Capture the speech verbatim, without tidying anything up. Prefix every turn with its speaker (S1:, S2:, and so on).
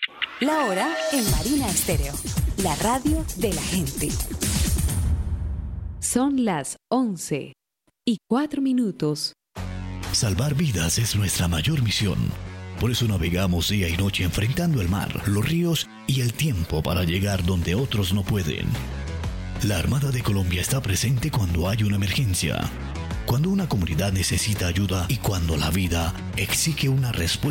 S1: La hora en Marina Estéreo, la radio de la gente.
S2: Son las once y cuatro minutos.
S3: Salvar vidas es nuestra mayor misión. Por eso navegamos día y noche enfrentando el mar, los ríos y el tiempo para llegar donde otros no pueden. La Armada de Colombia está presente cuando hay una emergencia, cuando una comunidad necesita ayuda y cuando la vida exige una respuesta